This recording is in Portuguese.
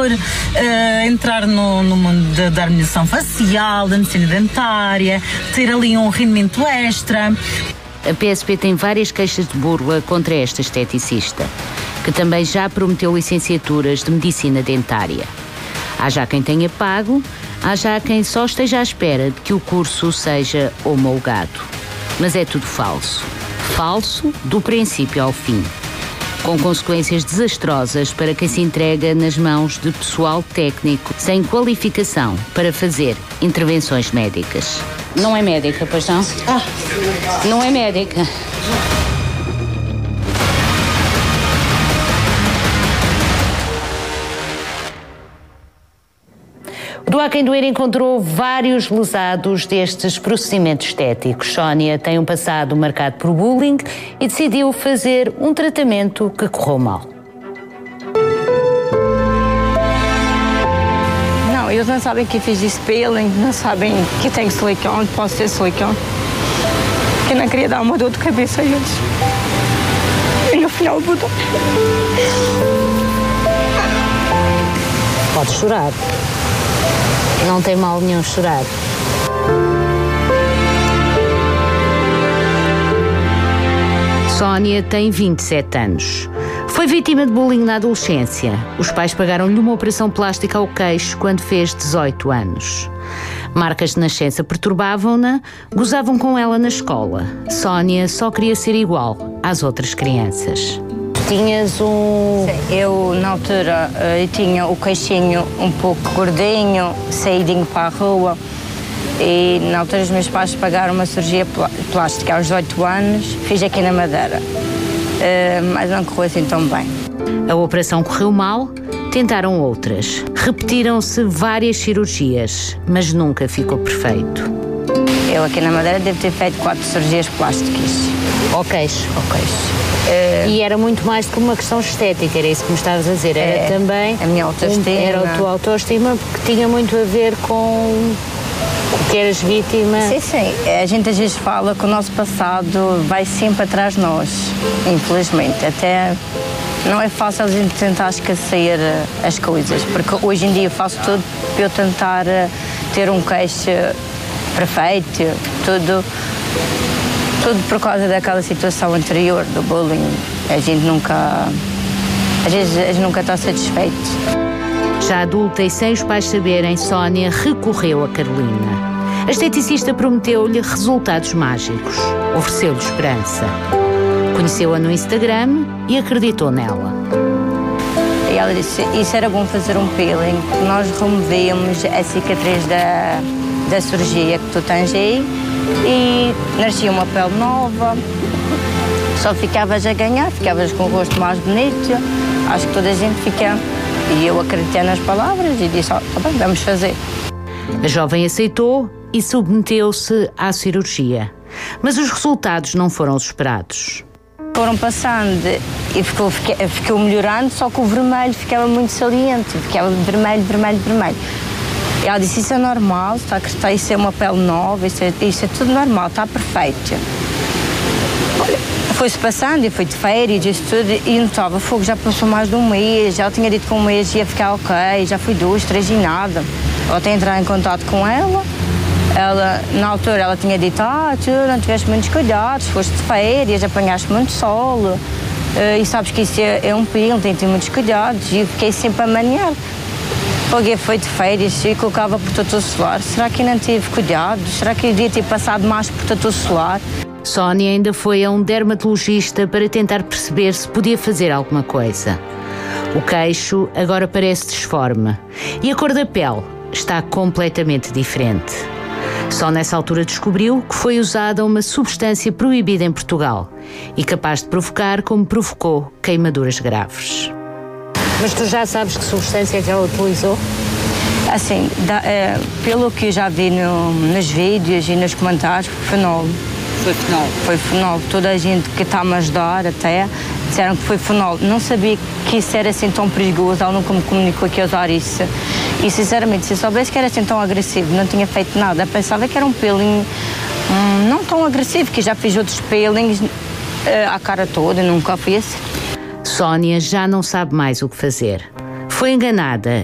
dor, entrar no mundo da harmonização facial, da medicina dentária, ter ali um rendimento extra. A PSP tem várias queixas de burla contra esta esteticista, que também já prometeu licenciaturas de medicina dentária. Há já quem tenha pago, há já quem só esteja à espera de que o curso seja homologado. Mas é tudo falso. Falso do princípio ao fim. Com consequências desastrosas para quem se entrega nas mãos de pessoal técnico sem qualificação para fazer intervenções médicas. Não é médica, pois não? Não é médica. Do A Quem Doer encontrou vários lesados destes procedimentos estéticos. Sónia tem um passado marcado por bullying e decidiu fazer um tratamento que correu mal. Não, eles não sabem que fiz esse peeling, não sabem que tenho silicone, posso ter silicone. Eu não queria dar uma dor de cabeça a eles. E no final mudou. Pode chorar. Não tem mal nenhum chorar. Sónia tem 27 anos. Foi vítima de bullying na adolescência. Os pais pagaram-lhe uma operação plástica ao queixo quando fez 18 anos. Marcas de nascença perturbavam-na, gozavam com ela na escola. Sónia só queria ser igual às outras crianças. Tinhas um... Sim, eu, na altura, eu tinha o queixinho um pouco gordinho, saídinho para a rua. E, na altura, os meus pais pagaram uma cirurgia plástica aos 18 anos. Fiz aqui na Madeira. Mas não correu assim tão bem. A operação correu mal, tentaram outras. Repetiram-se várias cirurgias, mas nunca ficou perfeito. Eu, aqui na Madeira, devo ter feito 4 cirurgias plásticas. Ao queixo? Ao queixo. E era muito mais do que uma questão estética, era isso que me estavas a dizer. Era também a minha autoestima. Era a tua autoestima, porque tinha muito a ver com o que eras vítima. Sim, sim. A gente às vezes fala que o nosso passado vai sempre atrás de nós, infelizmente. Até não é fácil a gente tentar esquecer as coisas, porque hoje em dia eu faço tudo para eu tentar ter um queixo perfeito, tudo por causa daquela situação anterior do bullying. A gente nunca, às vezes nunca está satisfeito. Já adulta e sem os pais saberem, Sónia recorreu a Carolina. A esteticista prometeu-lhe resultados mágicos, ofereceu-lhe esperança. Conheceu-a no Instagram e acreditou nela. E ela disse, isso era bom fazer um peeling. Nós removemos a cicatriz da cirurgia que tu tens aí e nascia uma pele nova. Só ficavas a ganhar, ficavas com o rosto mais bonito. Acho que toda a gente fica... E eu acreditei nas palavras e disse, tá bem, vamos fazer. A jovem aceitou e submeteu-se à cirurgia. Mas os resultados não foram os esperados. Foram passando e ficou melhorando, só que o vermelho ficava muito saliente, ficava vermelho, vermelho, vermelho. E ela disse, isso é normal, isso é uma pele nova, isso é tudo normal, está perfeito. Olha, foi-se passando e foi de férias e tudo, e notava, fogo, já passou mais de um mês, já tinha dito que um mês ia ficar ok, já foi 2, 3 e nada. Eu até entrar em contato com ela, na altura ela tinha dito, tu não tiveste muitos cuidados, foste de férias, apanhaste muito sol, e sabes que isso é um perigo, tem que ter muitos cuidados, e eu fiquei sempre a maniar. Alguém foi de férias e colocava protetor solar, será que eu não tive cuidados? Será que eu devia ter passado mais protetor solar? Sónia ainda foi a um dermatologista para tentar perceber se podia fazer alguma coisa. O queixo agora parece disforme e a cor da pele está completamente diferente. Só nessa altura descobriu que foi usada uma substância proibida em Portugal e capaz de provocar, como provocou, queimaduras graves. Mas tu já sabes que substância é que ela utilizou? Assim, pelo que eu já vi nos vídeos e nos comentários, fenol. Foi fenol? Foi fenol. Toda a gente que está a me ajudar até disseram que foi fenol. Não sabia que isso era assim tão perigoso, ela nunca me comunicou que ia usar isso. E sinceramente, se eu soubesse que era assim tão agressivo, não tinha feito nada. Eu pensava que era um peeling não tão agressivo, que já fiz outros peelings à cara toda, nunca fui assim. Sónia já não sabe mais o que fazer. Foi enganada